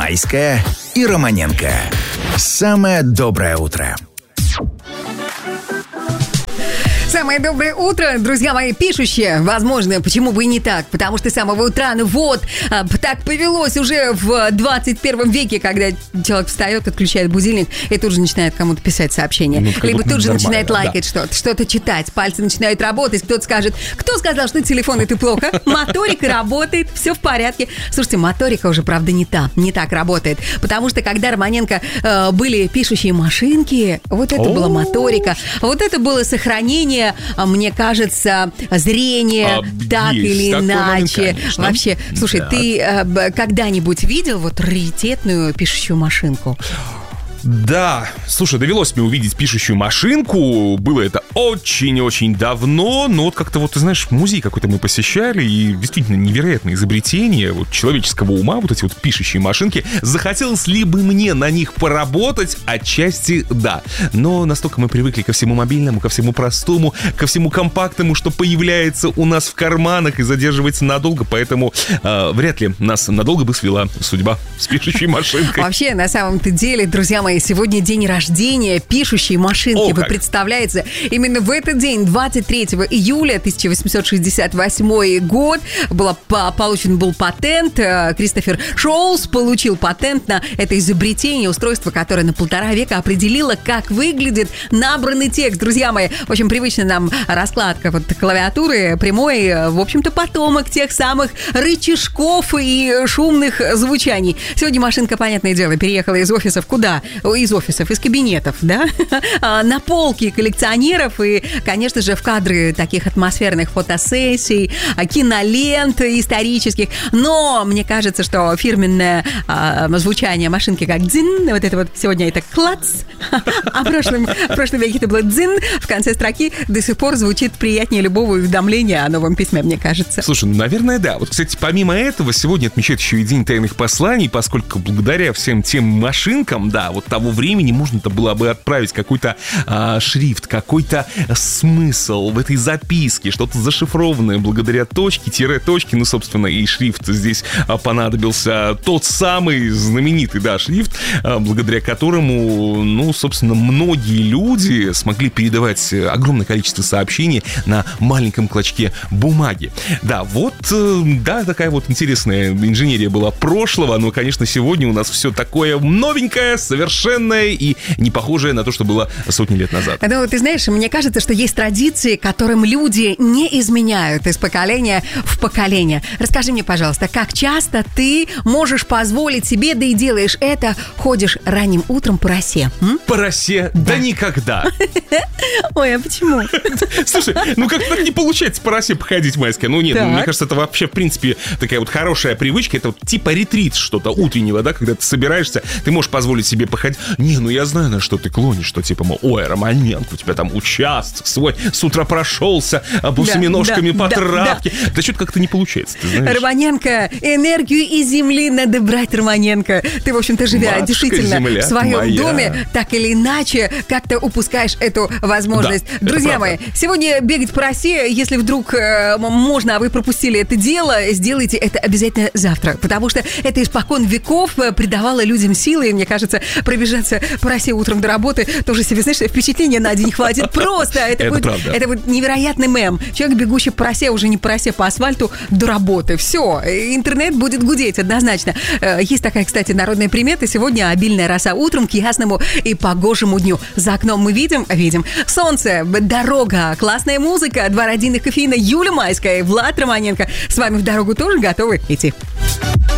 Майская и Романенко. Самое доброе утро. Самое доброе утро, друзья мои, пишущие. Возможно, почему бы и не так. Потому что с самого утра, так повелось уже в 21 веке, когда человек встает, отключает будильник и тут же начинает кому-то писать сообщения. Либо тут же начинает лайкать что-то читать. Пальцы начинают работать. Кто-то скажет, кто сказал, что телефон это плохо? Моторика работает, все в порядке. Слушайте, моторика уже, правда, не так работает. Потому что когда Романенко были пишущие машинки, вот это была моторика. Вот это было сохранение, мне кажется, зрение, так или иначе. Момент, вообще, слушай, ты когда-нибудь видел вот раритетную пишущую машинку? Да, слушай, довелось мне увидеть пишущую машинку. Было это очень-очень давно. Но вот как-то вот, ты знаешь, музей какой-то мы посещали, и действительно невероятное изобретение вот человеческого ума, вот эти вот пишущие машинки. Захотелось ли бы мне на них поработать? Отчасти да. Но настолько мы привыкли ко всему мобильному, ко всему простому, ко всему компактному, что появляется у нас в карманах и задерживается надолго. Поэтому вряд ли нас надолго бы свела судьба с пишущей машинкой. Вообще, на самом-то деле, друзья мои, сегодня день рождения пишущей машинки. Вы представляете, именно в этот день, 23 июля 1868 год, получен был патент. Кристофер Шоулс получил патент на это изобретение, устройство, которое на 1,5 века определило, как выглядит набранный текст. Друзья мои, очень привычна нам раскладка вот клавиатуры прямой, в общем-то, потомок тех самых рычажков и шумных звучаний. Сегодня машинка, понятное дело, переехала из офисов куда? Из офисов, из кабинетов, да, на полки коллекционеров и, конечно же, в кадры таких атмосферных фотосессий, кинолент исторических. Но мне кажется, что фирменное звучание машинки как дзин, вот это вот сегодня это клац, а в прошлом веке это было дзин, в конце строки до сих пор звучит приятнее любого уведомления о новом письме, мне кажется. Слушай, наверное, да. Вот, кстати, помимо этого, сегодня отмечают еще и День тайных посланий, поскольку благодаря всем тем машинкам, да, вот того времени можно-то было бы отправить какой-то шрифт, какой-то смысл в этой записке, что-то зашифрованное благодаря точке, ну, собственно, и шрифт здесь понадобился тот самый знаменитый, да, шрифт, благодаря которому, ну, собственно, многие люди смогли передавать огромное количество сообщений на маленьком клочке бумаги. Да, вот, да, такая вот интересная инженерия была прошлого, но, конечно, сегодня у нас все такое новенькое, совершенное и не похожее на то, что было сотни лет назад. Ну, ты знаешь, мне кажется, что есть традиции, которым люди не изменяют из поколения в поколение. Расскажи мне, пожалуйста, как часто ты можешь позволить себе, да и делаешь это, ходишь ранним утром по росе? По росе? Да никогда. Ой, а почему? Слушай, ну как-то так не получается по росе походить, Майская. Ну нет, мне кажется, это вообще, в принципе, такая вот хорошая привычка. Это вот типа ретрит что-то утреннего, да, когда ты собираешься, ты можешь позволить себе походить. Не, ну я знаю, на что ты клонишь, что типа, мол, ой, Романенко, у тебя там участок свой с утра прошелся босыми ножками по травке. Да что-то как-то не получается, ты знаешь. Романенко, энергию из земли надо брать, Романенко. Ты, в общем-то, живя Матушка действительно земля в своем моя. доме, так или иначе, как-то упускаешь эту возможность. Да, друзья мои, сегодня бегать по росе, если вдруг можно, а вы пропустили это дело, сделайте это обязательно завтра, потому что это испокон веков придавало людям силы, и, мне кажется, пробежаться по росе утром до работы тоже себе, знаешь, впечатления на день хватит. Просто это будет невероятный мем. Человек, бегущий по росе, уже не по росе, по асфальту до работы. Все, интернет будет гудеть однозначно. Есть такая, кстати, народная примета. Сегодня обильная роса утром к ясному и погожему дню. За окном мы видим солнце, дорога, классная музыка, 2 родийных кофеина, Юля Майская и Влад Романенко. С вами в дорогу тоже готовы идти.